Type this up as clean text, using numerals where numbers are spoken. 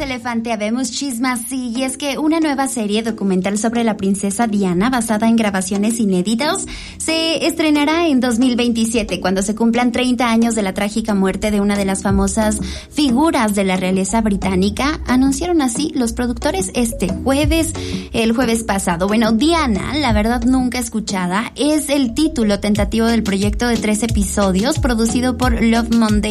Elefante, habemos chismas, sí, y es que una nueva serie documental sobre la princesa Diana, basada en grabaciones inéditas, se estrenará en 2027, cuando se cumplan 30 años de la trágica muerte de una de las famosas figuras de la realeza británica, anunciaron así los productores el jueves pasado. Bueno, Diana, la verdad nunca escuchada, es el título tentativo del proyecto de 3 episodios producido por Love Monday